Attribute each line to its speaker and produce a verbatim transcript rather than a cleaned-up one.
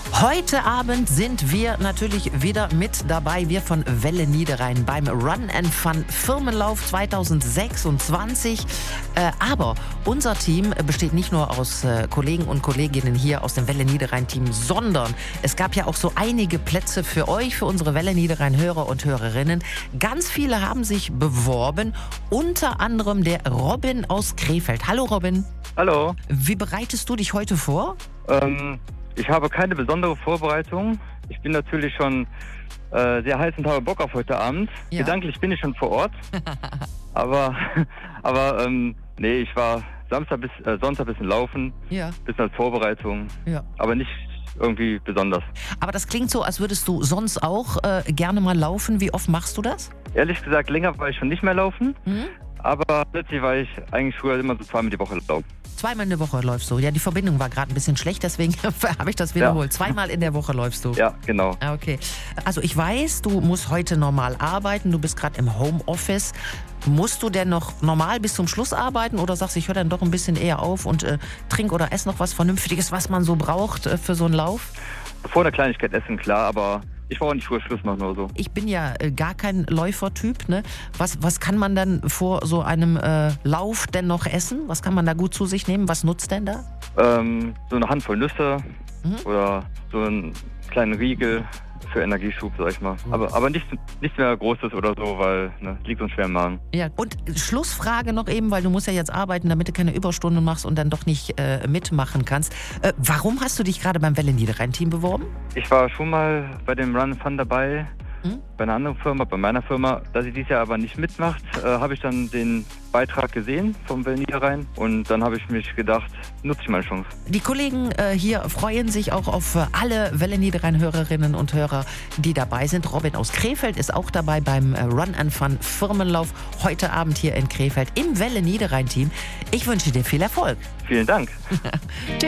Speaker 1: Heute Abend sind wir natürlich wieder mit dabei, wir von Welle Niederrhein beim Run and Fun Firmenlauf zwanzig sechsundzwanzig. Äh, aber unser Team besteht nicht nur aus äh, Kollegen und Kolleginnen hier aus dem Welle Niederrhein Team, sondern es gab ja auch so einige Plätze für euch, für unsere Welle Niederrhein Hörer und Hörerinnen. Ganz viele haben sich beworben, unter anderem der Robin aus Krefeld. Hallo Robin.
Speaker 2: Hallo.
Speaker 1: Wie bereitest du dich heute vor?
Speaker 2: Ähm, ich habe keine besondere Vorbereitung. Ich bin natürlich schon äh, sehr heiß und habe Bock auf heute Abend.
Speaker 1: Ja.
Speaker 2: Gedanklich bin ich schon vor Ort. aber aber ähm, nee, ich war Samstag bis äh, Sonntag ein bisschen laufen,
Speaker 1: Ja.
Speaker 2: bisschen als Vorbereitung,
Speaker 1: Ja.
Speaker 2: aber nicht irgendwie besonders.
Speaker 1: Aber das klingt so, als würdest du sonst auch äh, gerne mal laufen. Wie oft machst du das?
Speaker 2: Ehrlich gesagt, länger war ich schon nicht mehr laufen,
Speaker 1: Mhm.
Speaker 2: aber letztlich war ich eigentlich früher immer so zweimal die Woche laufen.
Speaker 1: Zweimal in der Woche läufst du. Ja, die Verbindung war gerade ein bisschen schlecht, deswegen habe ich das wiederholt. Zweimal in der Woche läufst du.
Speaker 2: Ja, genau.
Speaker 1: Ah, okay. Also ich weiß, du musst heute normal arbeiten. Du bist gerade im Homeoffice. Musst du denn noch normal bis zum Schluss arbeiten oder sagst du, ich höre dann doch ein bisschen eher auf und äh, trink oder ess noch was Vernünftiges, was man so braucht äh, für so einen Lauf?
Speaker 2: Bevor eine Kleinigkeit essen, klar, aber ich brauche nicht früher Schluss machen oder so.
Speaker 1: Ich bin ja äh, gar kein Läufertyp. Ne? Was, was kann man dann vor so einem äh, Lauf denn noch essen? Was kann man da gut zu sich nehmen? Was nutzt denn da?
Speaker 2: Ähm, so eine Handvoll Nüsse
Speaker 1: Mhm.
Speaker 2: oder so einen kleinen Riegel für Energieschub, sag ich mal. Aber, aber nichts, nichts mehr Großes oder so, weil ne, liegt uns schwer im Magen.
Speaker 1: Ja, und Schlussfrage noch eben, weil du musst ja jetzt arbeiten, damit du keine Überstunden machst und dann doch nicht äh, mitmachen kannst. Äh, warum hast du dich gerade beim Welle Niederrhein Team beworben?
Speaker 2: Ich war schon mal bei dem Run Fun dabei,
Speaker 1: Hm?
Speaker 2: bei einer anderen Firma, bei meiner Firma. Da sie dieses Jahr aber nicht mitmacht, äh, habe ich dann den Beitrag gesehen vom Welle Niederrhein und dann habe ich mich gedacht, nutze ich meine Chance.
Speaker 1: Die Kollegen äh, hier freuen sich auch auf äh, alle Welle Niederrhein-Hörerinnen und Hörer, die dabei sind. Robin aus Krefeld ist auch dabei beim äh, Run and Fun Firmenlauf heute Abend hier in Krefeld im Welle Niederrhein Team. Ich wünsche dir viel Erfolg.
Speaker 2: Vielen Dank.
Speaker 1: Tschüss.